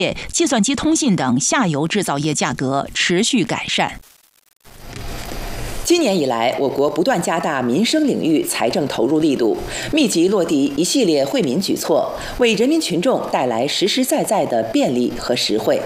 计算机通信等下游制造业价格持续改善。 今年以来，我国不断加大民生领域财政投入力度，密集落地一系列惠民举措，为人民群众带来实实在在的便利和实惠。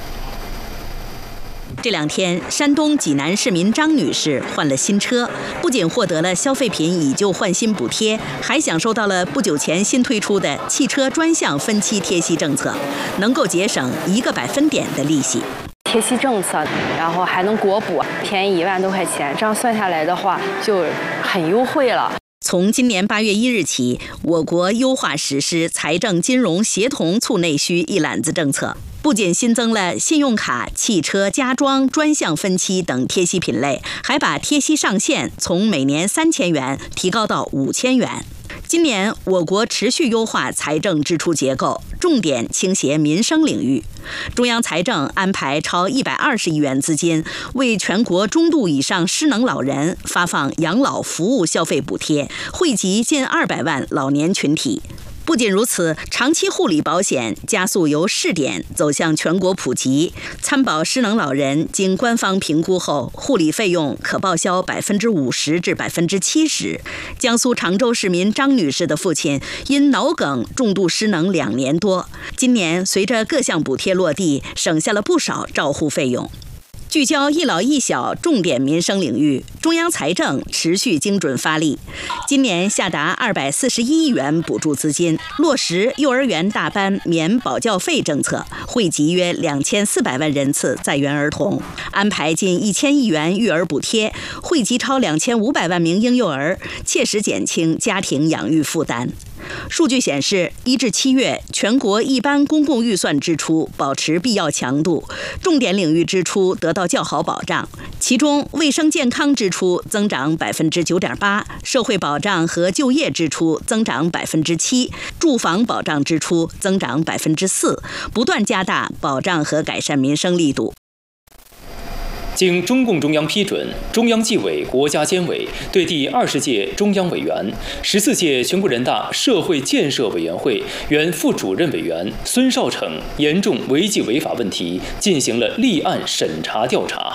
这2天，山东济南市民张女士换了新车，不仅获得了消费品以旧换新补贴，还享受到了不久前新推出的汽车专项分期贴息政策，能够节省1个百分点的利息。 贴息政策，然后还能国补，便宜1万多块钱，这样算下来的话就很优惠了。 从今年8月1日起，我国优化实施财政金融协同促内需一揽子政策，不仅新增了信用卡、汽车、家装专项分期等贴息品类，还把贴息上限从每年3000元提高到5000元。今年我国持续优化财政支出结构，重点倾斜民生领域。中央财政安排超120亿元资金，为全国中度以上失能老人发放养老服务消费补贴，惠及近200万老年群体。不仅如此，长期护理保险加速由试点走向全国普及，参保失能老人经官方评估后，护理费用可报销50%至70%。江苏常州市民张女士的父亲因脑梗重度失能2年多，今年随着各项补贴落地，省下了不少照护费用。聚焦一老一小重点民生领域，中央财政持续精准发力。今年下达241亿元补助资金，落实幼儿园大班免保教费政策，惠及约2400万人次在园儿童；安排近1000亿元育儿补贴，惠及超2500万名婴幼儿，切实减轻家庭养育负担。数据显示，1至7月，全国一般公共预算支出保持必要强度，重点领域支出得到较好保障。其中，卫生健康支出增长9.8%，社会保障和就业支出增长7%，住房保障支出增长4%，不断加大保障和改善民生力度。 经中共中央批准，中央纪委国家监委对第20届中央委员、14届全国人大社会建设委员会原副主任委员孙少成严重违纪违法问题进行了立案审查调查。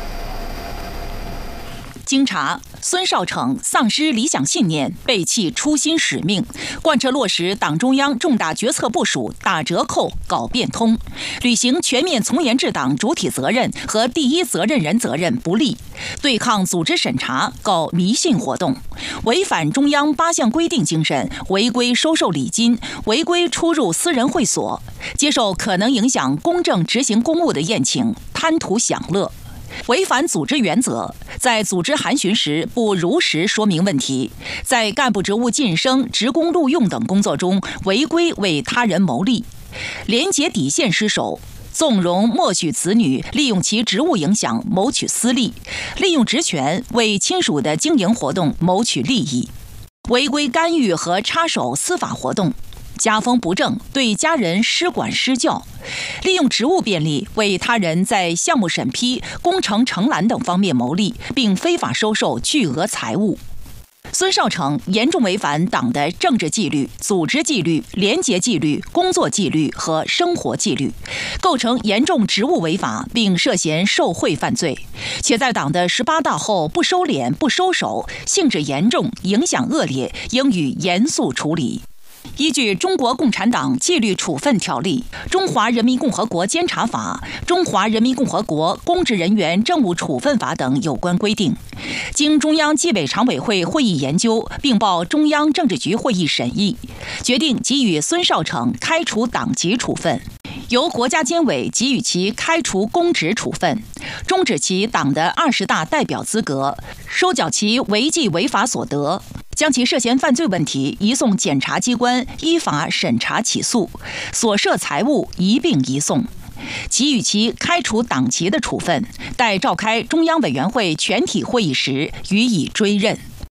经查，孙少成丧失理想信念，背弃初心使命，贯彻落实党中央重大决策部署打折扣、搞变通，履行全面从严治党主体责任和第一责任人责任不力，对抗组织审查搞迷信活动，违反中央8项规定精神，违规收受礼金，违规出入私人会所，接受可能影响公正执行公务的宴请，贪图享乐。违反组织原则，在组织函询时不如实说明问题，在干部职务晋升、职工录用等工作中违规为他人谋利，廉洁底线失守，纵容默许子女利用其职务影响谋取私利，利用职权为亲属的经营活动谋取利益，违规干预和插手司法活动，家风不正，对家人施管施教，利用职务便利为他人在项目审批、工程承揽等方面谋利，并非法收受巨额财物。孙少成严重违反党的政治纪律、组织纪律、廉洁纪律、工作纪律和生活纪律，构成严重职务违法，并涉嫌受贿犯罪，且在党的18大后不收敛、不收手，性质严重、影响恶劣，应予严肃处理。依据《中国共产党纪律处分条例》、《中华人民共和国监察法》、《中华人民共和国公职人员政务处分法》等有关规定，经中央纪委常委会会议研究，并报中央政治局会议审议，决定给予孙少成开除党籍处分，由国家监委给予其开除公职处分，终止其党的20大代表资格，收缴其违纪违法所得，将其涉嫌犯罪问题移送检察机关依法审查起诉，所涉财物一并移送，给予其开除党籍的处分，待召开中央委员会全体会议时予以追认。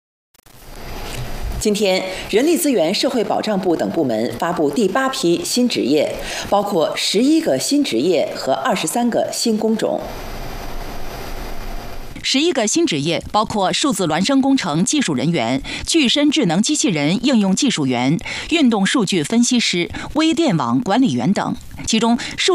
今天，人力资源社会保障部等部门发布第8批新职业，包括11个新职业和23个新工种。 11个新职业包括数字孪生工程技术人员、具身智能机器人应用技术员、运动数据分析师、微电网管理员等，其中